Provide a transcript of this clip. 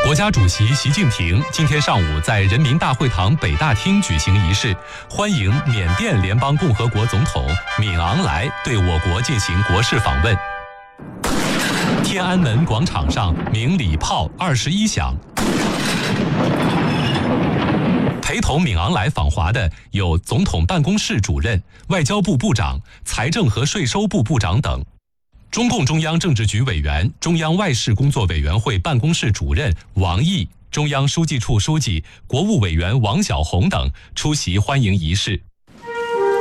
国家主席习近平今天上午在人民大会堂北大厅举行仪式，欢迎缅甸联邦共和国总统敏昂莱对我国进行国事访问。天安门广场上鸣礼炮21响。陪同敏昂莱访华的有总统办公室主任、外交部部长、财政和税收部部长等。中共中央政治局委员、中央外事工作委员会办公室主任王毅、中央书记处书记、国务委员王晓红等出席欢迎仪式。